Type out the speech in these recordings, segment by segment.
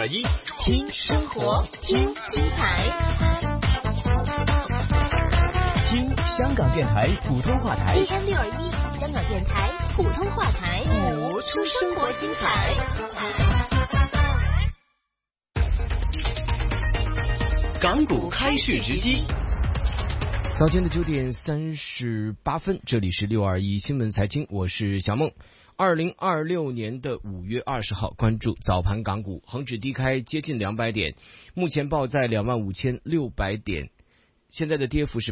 621，听生活，听精彩，听香港电台普通话台 AM621，香港电台普通话台， 播出生活精彩。港股开市直击。早间的9点38分，这里是621新闻财经，我是小梦。2026年的5月20号，关注早盘港股，恒指低开接近200点，目前报在25,600点，现在的跌幅是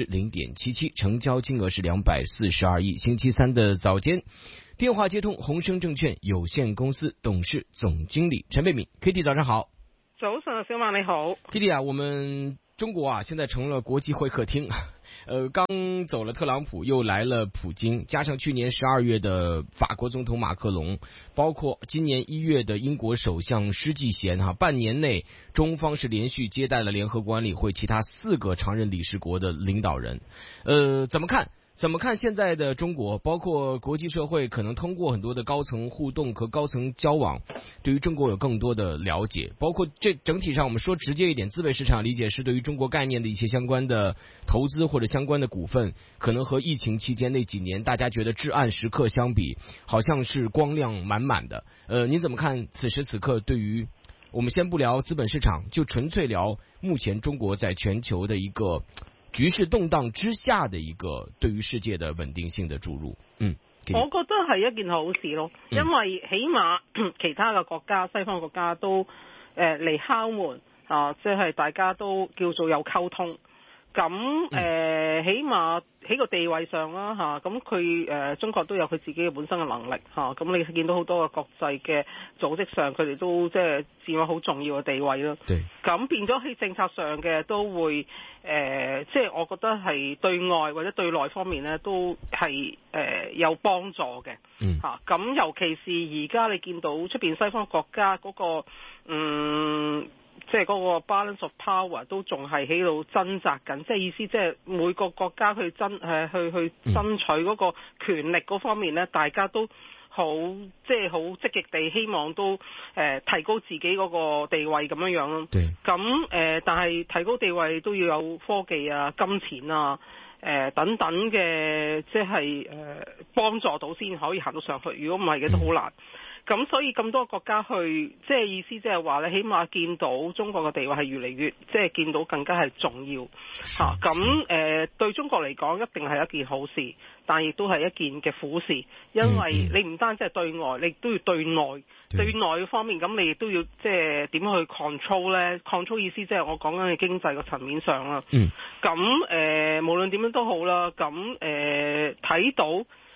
0.77%， 成交金额是242亿。星期三的早间，电话接通宏升证券有限公司董事总经理陈贝敏 Kitty， 早上好。 早上，小马你好。 Kitty 啊，我们中国啊现在成了国际会客厅，刚走了特朗普，又来了普京，加上去年12月的法国总统马克龙，包括今年1月的英国首相施纪贤半年内中方是连续接待了联合国安理会其他4个常任理事国的领导人。怎么看现在的中国，包括国际社会可能通过很多的高层互动和高层交往，对于中国有更多的了解，包括这整体上我们说直接一点，资本市场理解是对于中国概念的一些相关的投资或者相关的股份，可能和疫情期间那几年大家觉得至暗时刻相比，好像是光亮满满的。您怎么看此时此刻对于，我们先不聊资本市场，就纯粹聊目前中国在全球的一个局势動盪之下的一個對於世界的穩定性的注入。 我覺得係一件好事咯，因為起碼其他嘅國家，西方國家都嚟敲門啊，即係大家都叫做有溝通。咁起碼喺個地位上啦嚇，咁佢中國都有佢自己嘅本身嘅能力嚇，咁你見到好多嘅國際嘅組織上，佢哋都即係佔有好重要嘅地位咯。咁變咗喺政策上嘅都會即係我覺得係對外或者對內方面咧都係有幫助嘅嚇。咁尤其是而家你見到出邊西方國家嗰個即係嗰個 balance of power 都仲係喺度掙扎緊，即係意思即係每個國家去爭取嗰個權力嗰方面咧，大家都好即係好積極地希望都提高自己嗰個地位咁樣樣咯。咁但係提高地位都要有科技啊、金錢啊、等等嘅，即係幫助到先可以行到上去。如果唔係嘅都好難。咁所以咁多國家去，即係意思即係話咧，起碼見到中國嘅地位係越嚟越，即係見到更加係重要嚇。咁對中國嚟講一定係一件好事，但亦都係一件嘅苦事，因為你唔單止係對外，你都要對內。對內方面，咁你亦都要即係點去 control 咧 ？control 意思即係我講緊嘅經濟個層面上啦。咁無論點樣都好啦，咁睇到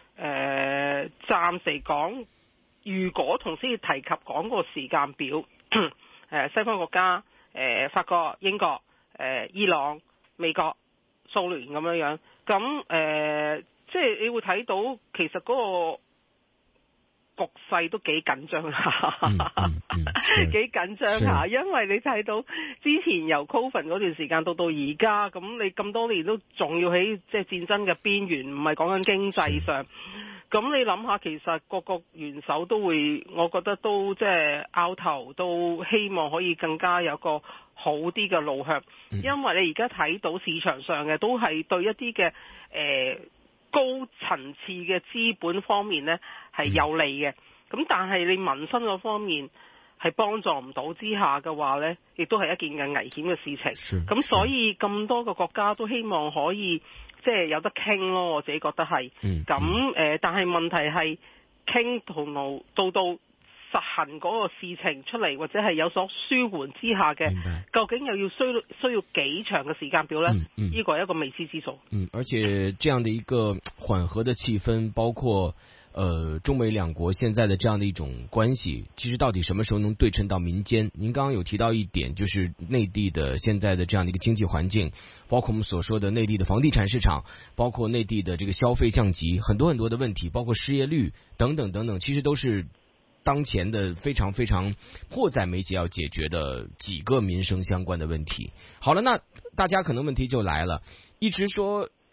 暫時講。如果同時提及講個時間表，西方國家、法國、英國、伊朗、美國、蘇聯咁樣，咁即係你會睇到其實嗰個局勢都幾緊張下，幾緊張下，因為你睇到之前由 Covid 嗰段時間到而家，咁你咁多年都仲要喺即係戰爭嘅邊緣，唔係講緊經濟上。咁你諗下，其實各個元首都會，我覺得都即係拗頭，都希望可以更加有個好啲嘅路向。因為你而家睇到市場上嘅都係對一啲嘅高層次嘅資本方面呢係有利嘅。咁但係你民生嗰方面係幫助唔到之下嘅話呢，亦都係一件嘅危險嘅事情。咁所以咁多個國家都希望可以。即係有得傾咯，我自己覺得係。咁但係問題係傾到實行嗰個事情出嚟，或者係有所舒緩之下嘅，究竟又要需要幾長嘅時間表呢？呢個係一個未知之數。 而且這樣的一個緩和的氣氛，包括中美兩國現在的這樣的一種關係，其實到底什麼時候能對稱到民間？您剛剛有提到一點，就是內地的現在的這樣的一個經濟環境，包括我們所說的內地的房地產市場，包括內地的這個消費降級，很多很多的問題，包括失業率等等等等，其實都是當前的非常非常迫在眉睫要解決的幾個民生相關的問題。好了，那大家可能問題就來了，一直說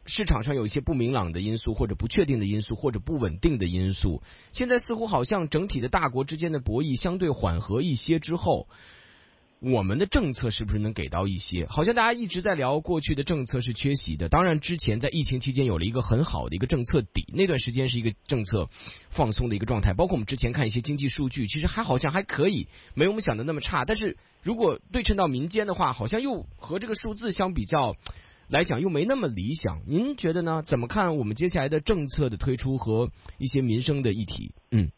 市场上有一些不明朗的因素，或者不确定的因素，或者不稳定的因素。现在似乎好像整体的大国之间的博弈相对缓和一些之后，我们的政策是不是能给到一些？好像大家一直在聊过去的政策是缺席的，当然之前在疫情期间有了一个很好的一个政策底，那段时间是一个政策放松的一个状态，包括我们之前看一些经济数据，其实好像还可以，没有我们想的那么差，但是如果对称到民间的话，好像又和这个数字相比较来讲又没那么理想。您觉得呢？怎么看我们接下来的政策的推出和一些民生的议题？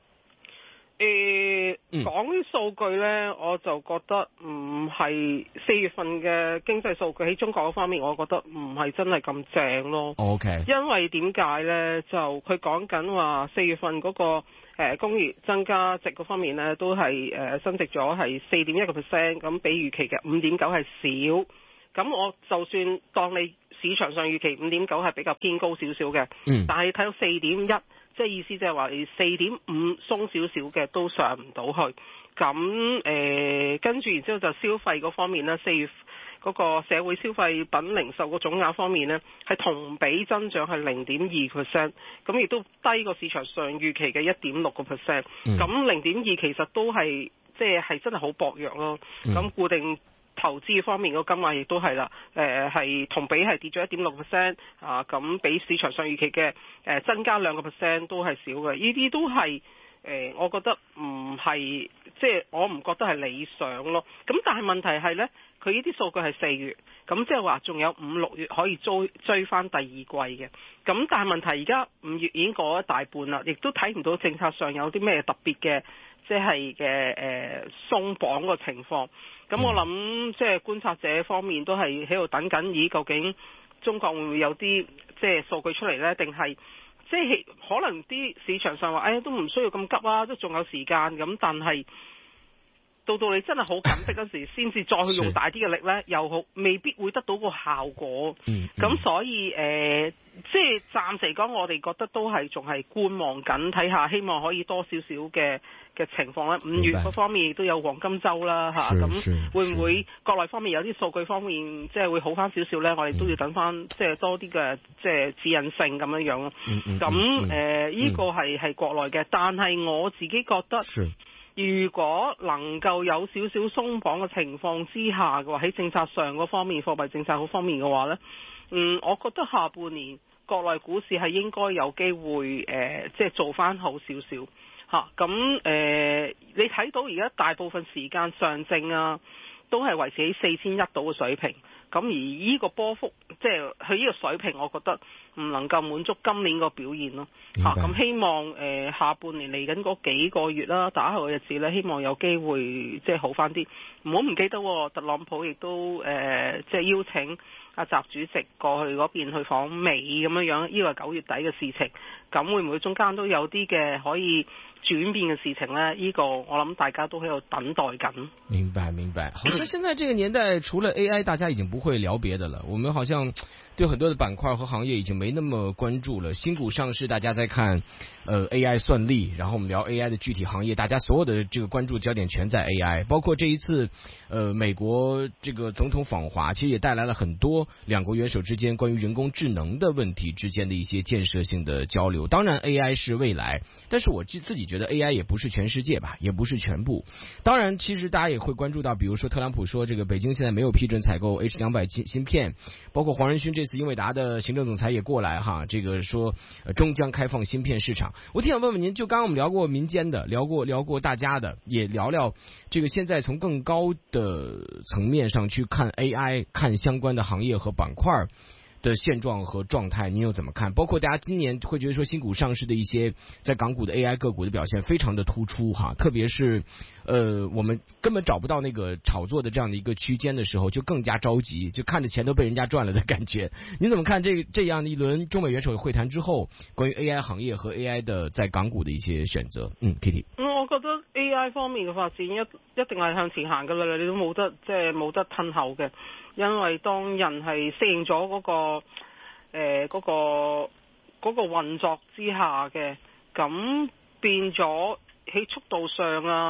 講啲數據呢，我就覺得唔係4月份嘅經濟數據喺中國嗰方面，我覺得唔係真係咁正咯。 OK， 因為點解呢？就佢講緊話4月份嗰個工業增加值嗰方面呢，都係增值咗係4.1%，咁比預期嘅5.9係少。咁我就算當你市場上預期5.9係比較偏高少少嘅，但係睇到4.1。即係意思即係話你4.5鬆少少嘅都上唔到去，咁跟住然之後就消費嗰方面呢，4月嗰個社會消費品零售個總額方面呢，係同比增長係0.2%，咁亦都低過市場上預期嘅1.6%，咁0.2其實都係即係真係好薄弱咯，咁固定投資方面個金額亦都係啦，係同比係跌咗1.6%，咁比市場上預期嘅增加2% 都係少嘅，呢啲都係我覺得唔係即係我唔覺得係理想咯。咁但係問題係呢，佢呢啲數據係4月，咁即係話仲有5、6月可以追翻第二季嘅。咁但係問題而家5月已經過咗大半啦，亦都睇唔到政策上有啲咩特別嘅即係嘅鬆綁個情況。咁我諗即係觀察者方面都係喺度等緊，咦究竟中國會唔會有啲即係數據出嚟呢？定係即係可能啲市場上話，都唔需要咁急啊，都仲有時間咁，但係到你真係好緊迫嗰時，先至再去用大啲嘅力呢，又好未必會得到個效果。咁所以即係暫時嚟講，我哋覺得都係仲係觀望緊，睇下希望可以多少少嘅情況咧。5月嗰方面亦都有黃金週啦嚇，咁會唔會國內方面有啲數據方面即係會好翻少少呢？我哋都要等翻即係多啲嘅即係指引性咁樣樣咯。咁呢個係國內嘅，但係我自己覺得。如果能夠有少少鬆綁嘅情況之下嘅話，喺政策上嗰方面，貨幣政策嗰方面嘅話呢，我覺得下半年國內股市係應該有機會即係做翻好少少嚇。咁你睇到而家大部分時間上證啊，都係維持喺4100度嘅水平。咁而呢個波幅，即係佢呢個水平，我覺得唔能夠滿足今年個表現咯。咁希望下半年嚟緊嗰幾個月啦，打後嘅日子咧，希望有機會即係好翻啲。唔好唔記得特朗普亦都即係邀請阿習主席過去嗰邊去訪美咁樣樣，呢個係9月底嘅事情。咁會唔會中間都有啲嘅可以轉變嘅事情呢？呢個我諗大家都喺度等待緊。 明白。好像現在這個年代，除了 AI，大家已經不會聊別的了。我們好像對很多的板塊和行業已經沒那麼關注了。新股上市，大家在看AI 算力，然後我們聊 AI 的具體行業，大家所有的這個關注焦點全在 AI。包括這一次美國這個總統訪華，其實也帶來了很多兩國元首之間關於人工智能的問題之間的一些建設性的交流。當然 AI 是未來，但是我自己覺得 AI 也不是全世界吧，也不是全部。當然其實大家也會關注到，比如說特朗普說這個北京現在沒有批准採購 H200 芯片，包括黃仁勳這次英偉達的行政總裁也過來哈，這個說終將開放芯片市場。我挺想問問您，就剛剛我們聊過民間的，聊過大家的，也聊聊這個現在從更高的層面上去看 AI， 看相關的行業和板塊的現狀和狀態，您又怎麼看？包括大家今年會覺得說新股上市的一些在港股的 AI 個股的表現非常的突出哈，特別是我們根本找不到那個炒作的這樣的一個區間的時候，就更加着急，就看着錢都被人家賺了的感覺。您怎麼看這樣的一輪中美元首會談之後關於 AI 行業和 AI 的在港股的一些選擇？Kitty， 我覺得 AI 方面嘅發展一定係向前行㗎啦，你都冇得即係冇得褪後嘅。因為當人係適應咗嗰個運作之下嘅，咁變咗喺速度上啊，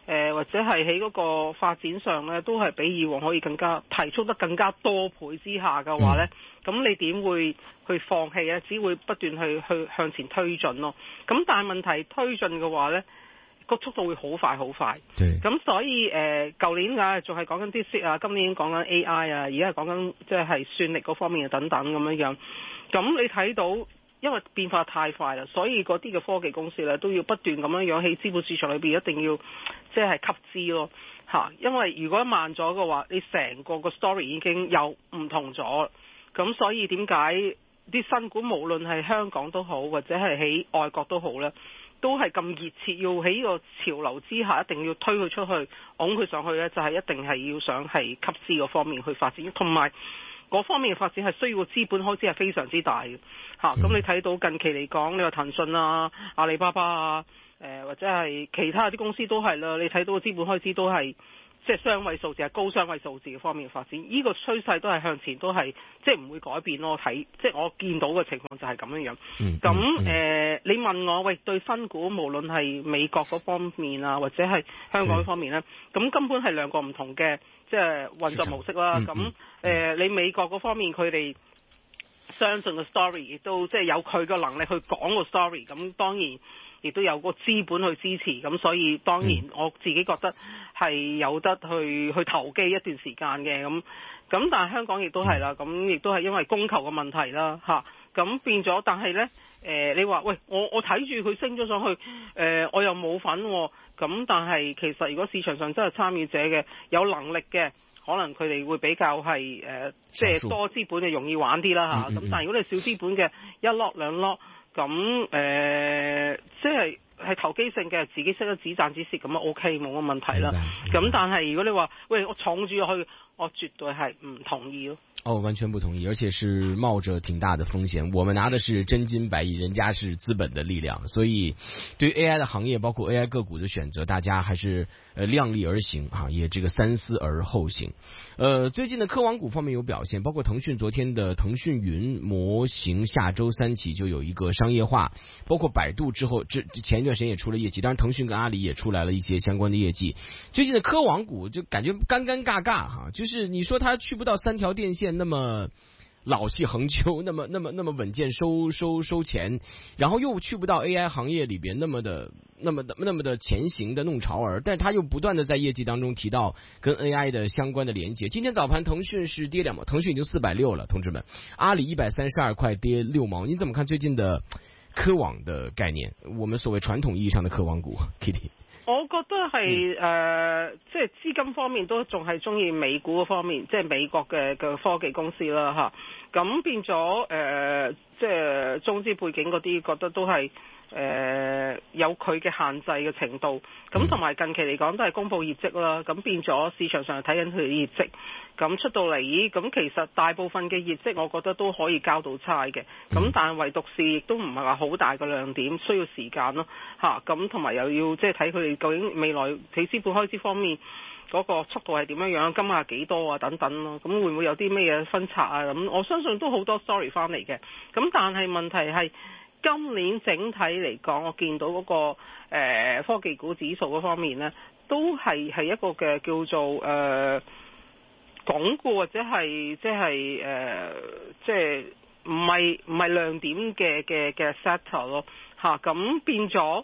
或者係喺嗰個發展上咧，都係比以往可以更加提速得更加多倍之下嘅話咧，咁你點會去放棄咧？只會不斷去向前推進咯。咁但係問題推進嘅話咧，個速度會好快好快。咁所以舊年啊仲係講緊 DeepSeek啊，今年已經講緊 AI 啊，而家係講緊即係算力嗰方面等等咁樣。咁你睇到，因為變化太快啦，所以嗰啲嘅科技公司咧都要不斷咁樣喺資本市場裏邊一定要即係吸資咯嚇。因為如果慢咗嘅話，你成個 story 已經又唔同咗。咁所以點解啲新股無論係香港都好，或者係喺外國都好咧，都係咁熱切要喺呢個潮流之下，一定要推佢出去，拱佢上去咧，就係一定係要想係吸資嗰方面去發展，同埋嗰方面嘅發展係需要資本開支係非常之大嘅嚇。咁你睇到近期嚟講，你話騰訊啊、阿里巴巴啊，或者係其他啲公司都係啦，你睇到個資本開支都係即係雙位數字，係高雙位數字嘅方面嘅發展，呢個趨勢都係向前，都係即係唔會改變咯。睇即係我見到嘅情況就係咁樣樣。咁你問我喂，對新股無論係美國嗰方面啊，或者係香港嗰方面咧，咁根本係兩個唔同嘅即係運作模式啦。咁你美國嗰方面佢哋相信個 story， 亦都即係有佢個能力去講個 story， 咁當然亦都有個資本去支持，咁所以當然我自己覺得係有得去投機一段時間嘅。咁但係香港亦都係啦，咁亦都係因為供求嘅問題啦嚇，咁變咗。但係呢，你話喂，我睇住佢升咗上去，我又冇份喎。咁但係其實如果市場上真係參與者嘅有能力嘅，可能佢哋會比較係即係多資本就容易玩啲啦嚇。咁但係如果你少資本嘅一 lot 兩 lot，咁即係投機性嘅，自己識得止賺止蝕咁啊 OK， 冇乜問題啦。咁但係如果你話喂，我重住去，我絕對係唔同意咯。 完全不同意，而且是冒着挺大的風險。我們拿的是真金白銀，人家是資本的力量，所以對於 AI 的行業，包括 AI 個股的選擇，大家還是量力而行啊，也這個三思而後行。最近的科網股方面有表現，包括騰訊昨天的騰訊雲模型下周三起就有一個商業化，包括百度之後前一段時間也出了業績，當然騰訊跟阿里也出來了一些相關的業績。最近的科網股就感覺尷尬哈，就是你說它去不到三條電線那麼老氣橫秋，那麼穩健收錢，然後又去不到 AI 行業裏邊那麼的前行的弄潮兒，但是他又不斷的在業績當中提到跟 AI 的相關的連結。今天早盤騰訊是跌2毛，騰訊已經460了，同志們，阿里132塊跌6毛。你怎麼看最近的科網的概念？我們所謂傳統意義上的科網股 ，Kitty。 我覺得係即係資金方面都仲係中意美股嗰方面，即係美國嘅科技公司啦嚇。咁變咗即係中資背景嗰啲，覺得都係有佢嘅限制嘅程度。咁同埋近期嚟講都係公佈業績啦。咁變咗市場上睇緊佢嘅業績，咁出到嚟，咁其實大部分嘅業績我覺得都可以交到差嘅。咁但係唯獨是亦都唔係話好大嘅亮點，需要時間咯嚇。咁同埋又要即係睇佢哋究竟未來喺資本開支方面嗰個速度係點樣樣，金額幾多啊等等咯。咁會唔會有啲咩嘢分拆啊？咁我相信都好多 story 翻嚟嘅。咁但係問題係今年整體嚟講，我見到嗰個科技股指數嗰方面呢，都係一個嘅叫做鞏固或者係即係唔係亮點嘅 sector 咯嚇。咁變咗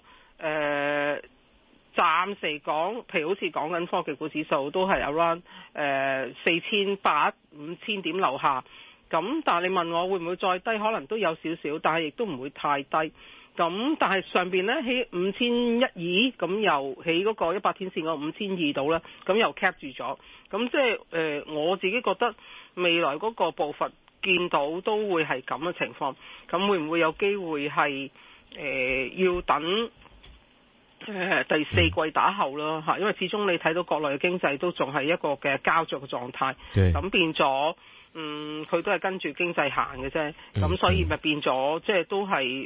暫時講，譬如好似講緊科技股指數都係 around 4800-5000點樓下。咁但係你問我會唔會再低，可能都有少少，但係亦都唔會太低。咁但係上邊咧喺5100，咁又喺嗰個100天線個5200度咧，咁又 cap 住咗。咁即係我自己覺得未來嗰個步伐見到都會係咁嘅情況。咁會唔會有機會係要等第四季打後咯嚇？因為始終你睇到國內嘅經濟都仲係一個嘅膠着嘅狀態。咁變咗。佢都係跟住經濟行嘅啫，咁所以咪變咗，即係都係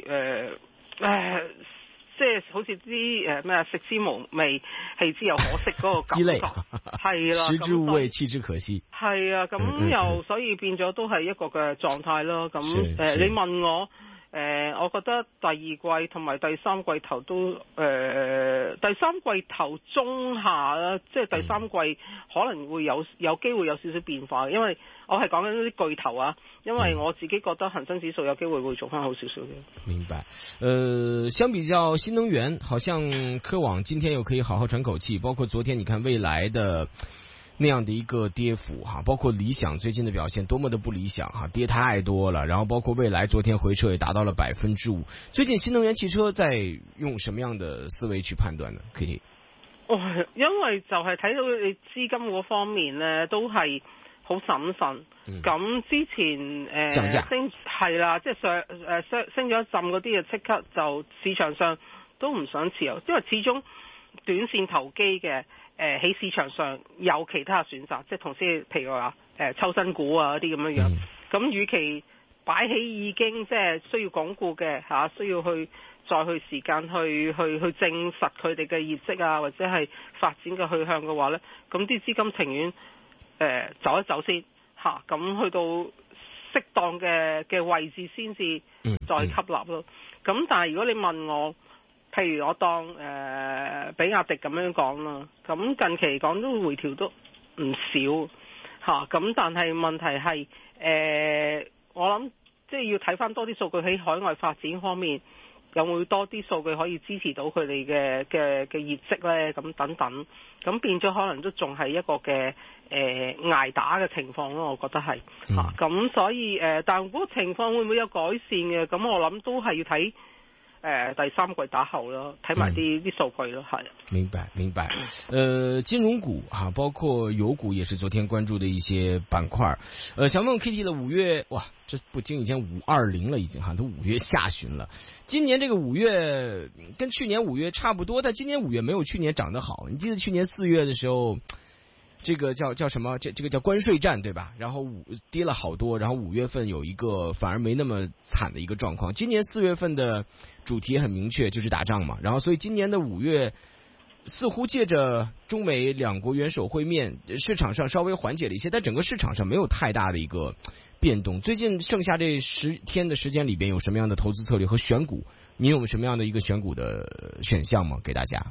即係好似啲咩食之無味，棄之又可惜嗰個感覺，係啦， 食之無味，棄之可惜。 係啊，咁又所以變咗都係一個嘅狀態咯。咁你問我我覺得第二季同埋第三季頭都第三季頭中下啦，即係第三季可能會有機會有少少變化，因為我係講緊啲巨頭啊，因為我自己覺得恒生指數有機會會做翻好少少嘅。 明白。相比較新能源，好像科網今天又可以好好喘口氣，包括昨天你看未來的那樣的一個跌幅哈，包括理想最近的表現多麼的不理想哈，跌太多了，然後包括未來昨天回撤也達到了5%。最近新能源汽車在用什麼樣的思維去判斷呢 ？Kitty？ 因為就係睇到你資金嗰方面呢，都係好審慎。咁之前升係啦，即係升咗一陣嗰啲就即刻就市場上都唔想持有，因為始終短線投機嘅。喺市場上有其他選擇，即係同時譬如話抽新股啊啲咁樣樣。咁與其擺起已經即係需要鞏固嘅需要再去時間去證實佢哋嘅業績啊，或者係發展嘅去向嘅話咧，咁啲資金情願走一走先咁去到適當嘅位置先至再吸納咯。咁但係如果你問我，譬如我當比亞迪咁樣講啦，咁近期嚟講都回調都唔少咁但係問題係我諗即係要睇翻多啲數據喺海外發展方面，有冇多啲數據可以支持到佢哋嘅業績咧？咁等等，咁變咗可能都仲係一個嘅捱打嘅情況咯，我覺得係咁所以但嗰個情況會唔會有改善嘅？咁我諗都係要睇。第三季打後咯，睇埋啲數據咯，係。明白。金融股包括油股也是昨天關注的一些板塊。想問 Kitty 的5月，哇，這不經已經520了，已經都5月下旬了。今年這個5月跟去年5月差不多，但今年5月沒有去年漲得好。你記得去年4月的時候，這個叫什麼？這個叫關稅戰對吧？然後跌了好多，然後5月份有一個反而沒那麼慘的一個狀況。今年4月份的主題很明確，就是打仗嘛。然後所以今年的5月似乎借着中美兩國元首會面，市場上稍微緩解了一些，但整個市場上沒有太大的一個變動。最近剩下這10天的時間裏邊有什麼樣的投資策略和選股？你有什麼樣的一個選股的選項嗎？給大家。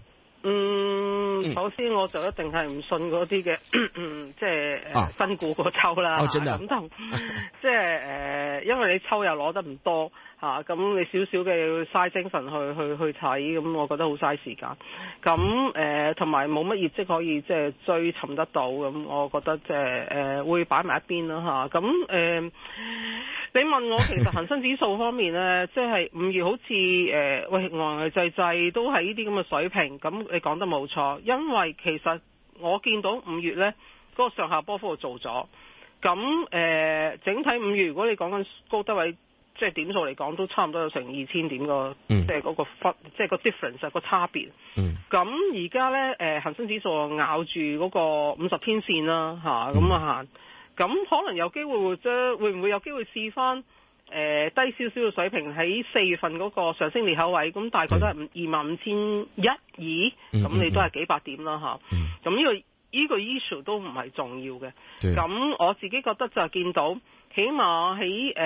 首先我就一定係唔信嗰啲嘅，即係新股嗰抽啦。咁就即係因為你抽又攞得唔多咁你少少嘅要嘥精神去睇，咁我覺得好嘥時間。咁同埋冇乜業績可以即係追尋得到，咁我覺得即係會擺埋一邊啦咁你問我其實恒生指數方面咧，即係5月好似呆滯都係呢啲咁嘅水平，咁你講得冇錯，因為其實我見到5月咧嗰個上下波幅做咗，咁整體5月如果你講緊高低位即係點數嚟講，都差唔多有成2000點個，即係嗰個即係個 difference 個差別。咁而家咧恒生指數咬住嗰個50天線啦咁行。咁可能有機會會唔會有機會試翻低少少嘅水平喺4月份嗰個上升裂口位，咁大概都係25,100咁你都係幾百點啦咁呢個 issue 都唔係重要嘅。咁我自己覺得就係見到，起碼喺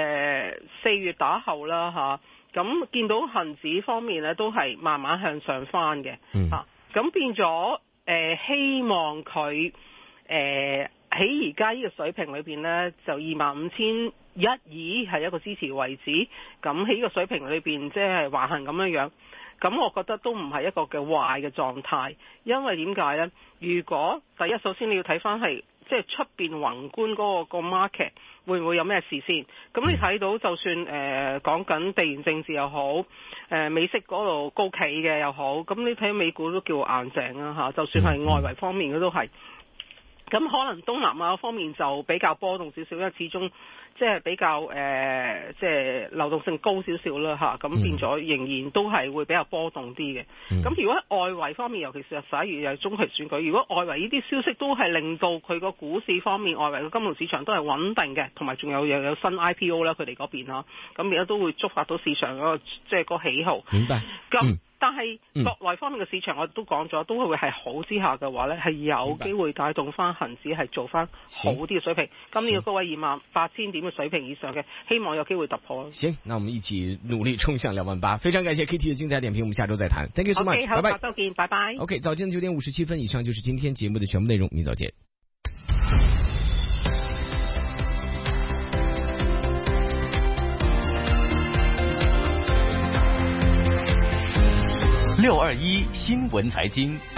4月打後啦咁見到恒指方面咧都係慢慢向上翻嘅咁變咗希望佢喺而家呢個水平裏邊呢，就25,100係一個支持位置。咁喺呢個水平裏邊，即係橫行咁樣。咁我覺得都唔係一個嘅壞嘅狀態。因為點解呢？如果第一，首先你要睇翻係即係出邊宏觀嗰個 market 會唔會有咩事先？咁你睇到就算講緊地緣政治又好，美息嗰度高企嘅又好，咁你睇美股都叫硬淨啦就算係外圍方面嘅都係。咁可能東南亞方面就比較波動少少，因為始終即係比較即係流動性高少少啦咁變咗仍然都係會比較波動啲嘅。咁如果喺外圍方面，尤其是11月又係中期選舉，如果外圍呢啲消息都係令到佢個股市方面，外圍嘅金融市場都係穩定嘅，同埋仲有新 IPO 啦，佢哋嗰邊咁而家都會觸發到市場嗰個即係個喜好。 明白。 但係國內方面嘅市場我都講咗，都會係好之下嘅話咧，係有機會帶動翻恒指係做翻好啲嘅水平。今年嘅高位28,000點嘅水平以上嘅，希望有機會突破。 行，那我們一起努力衝向28000。非常感謝 Kitty 的精彩點評，我們下周再談。Thank you so much， 拜拜。 下周見，拜拜。 OK， 早間9點57分以上就是今天節目的全部內容，明早見。 621新聞財經。